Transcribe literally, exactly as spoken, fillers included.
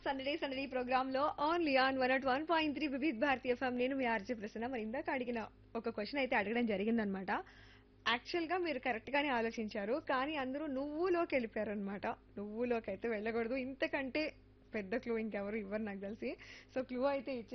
Sunday Sunday programme లో only on one at one point three వివిధ భారతీయ FM. నేను మీ RJ Prasanna. మరి ఇందాక అడిగిన ఒక క్వశ్చన్ అయితే అడగడం జరిగిందనమాట. యాక్చువల్ గా మీరు కరెక్ట్ గానే ఆలోచించారు, కానీ అందరూ నువ్వులోకి వెళ్ళిపోయారు అనమాట. నువ్వులోకి అయితే వెళ్ళకూడదు, ఇంతకంటే పెద్ద క్లూ ఇంకెవరు ఇవ్వరు నాకు తెలిసి. సో క్లూ అయితే ఇచ్చే